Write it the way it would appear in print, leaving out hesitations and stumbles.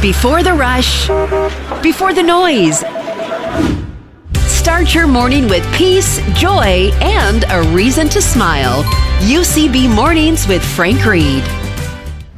Before the rush, before the noise. Start your morning with peace, joy, and a reason to smile. UCB Mornings with Frank Reed.